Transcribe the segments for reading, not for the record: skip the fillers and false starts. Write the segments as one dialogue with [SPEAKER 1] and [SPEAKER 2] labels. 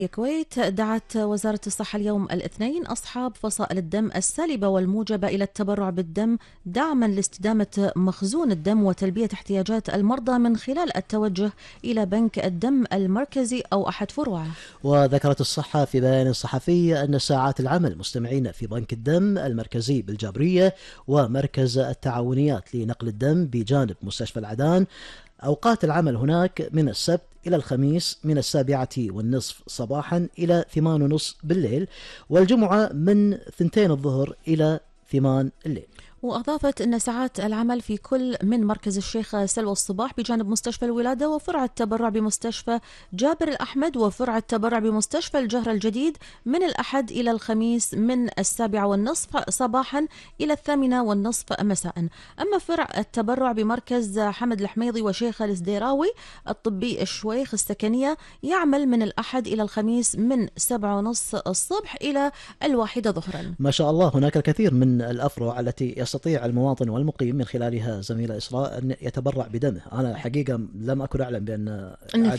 [SPEAKER 1] الكويت دعت وزارة الصحة اليوم الاثنين أصحاب فصائل الدم السالبة والموجبة إلى التبرع بالدم دعما لاستدامة مخزون الدم وتلبية احتياجات المرضى من خلال التوجه إلى بنك الدم المركزي أو أحد فروعه.
[SPEAKER 2] وذكرت الصحة في بيان صحفي أن ساعات العمل مستمعين في بنك الدم المركزي بالجابرية ومركز التعاونيات لنقل الدم بجانب مستشفى العدان. أوقات العمل هناك من السبت إلى الخميس من 7:30 صباحا إلى 8:30 بالليل، والجمعة من 2 الظهر إلى 8 الليل.
[SPEAKER 1] وأضافت أن ساعات العمل في كل من مركز الشيخ سلوى الصباح بجانب مستشفى الولادة وفرع التبرع بمستشفى جابر الأحمد وفرع التبرع بمستشفى الجهر الجديد من الأحد إلى الخميس من 7:30 صباحا إلى 8:30 مساء. أما فرع التبرع بمركز حمد الحميضي وشيخ الزديراوي الطبي الشويخ السكنية يعمل من الأحد إلى الخميس من 7:30 الصبح إلى 1 ظهرا.
[SPEAKER 2] ما شاء الله، هناك الكثير من الأفرع التي يستطيع المواطن والمقيم من خلالها زميلة إسراء أن يتبرع بدمه. أنا حقيقة لم أكن أعلم بأن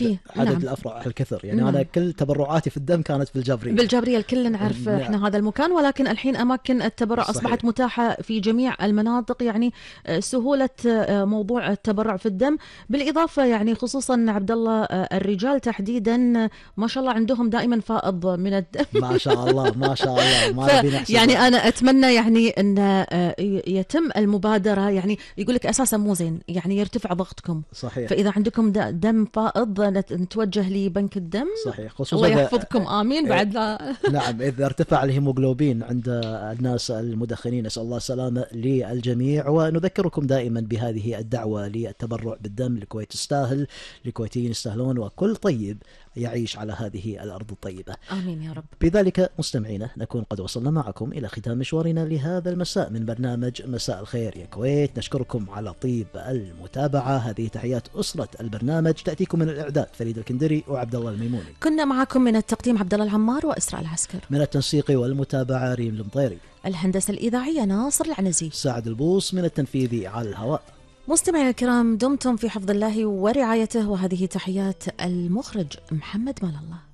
[SPEAKER 2] عدد الأفرع الكثر، يعني نعم. أنا كل تبرعاتي في الدم كانت في
[SPEAKER 1] بالجابرية الكل نعرف نعم. إحنا هذا المكان، ولكن الحين أماكن التبرع صحيح. أصبحت متاحة في جميع المناطق، يعني سهولة موضوع التبرع في الدم. بالإضافة يعني خصوصا عبد الله الرجال تحديدا ما شاء الله عندهم دائما فائض من الدم.
[SPEAKER 2] ما شاء الله ما شاء الله ما
[SPEAKER 1] يعني أنا أتمنى يعني أن يتم المبادرة، يعني يقول لك أساسا مو زين يعني يرتفع ضغطكم
[SPEAKER 2] صحيح.
[SPEAKER 1] فإذا عندكم دم فائض نتوجه لبنك الدم
[SPEAKER 2] صحيح، خصوصا
[SPEAKER 1] الله يحفظكم آمين. بعد لا
[SPEAKER 2] نعم، إذا ارتفع الهيموغلوبين عند الناس المدخنين نسأل الله السلامة للجميع. ونذكركم دائما بهذه الدعوة للتبرع بالدم. الكويت تستاهل، الكويتيين يستاهلون، وكل طيب يعيش على هذه الأرض الطيبة.
[SPEAKER 1] آمين يا رب.
[SPEAKER 2] بذلك مستمعينا نكون قد وصلنا معكم إلى ختام مشوارنا لهذا المساء من برنامج مساء الخير يا كويت. نشكركم على طيب المتابعة. هذه تحيات أسرة البرنامج، تأتيكم من الإعداد فريد الكندري وعبد الله الميموني.
[SPEAKER 1] كنا معكم من التقديم عبد الله العمار وإسراء العسكر،
[SPEAKER 2] من التنسيق والمتابعة ريم المطيري،
[SPEAKER 1] الهندسة الإذاعية ناصر العنزي،
[SPEAKER 2] سعد البوص من التنفيذي على الهواء. مستمعينا
[SPEAKER 1] الكرام دمتم في حفظ الله ورعايته، وهذه تحيات المخرج محمد مال الله.